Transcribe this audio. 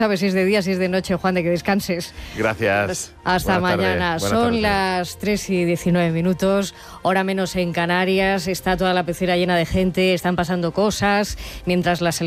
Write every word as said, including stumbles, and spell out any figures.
sabes si es de día, si es de noche, Juan, de que descanses. Gracias. Hasta Buenas mañana. tardes. Son Buenas tardes. las tres y diecinueve minutos, hora menos en Canarias. Está toda la pecera llena de gente, están pasando cosas, mientras las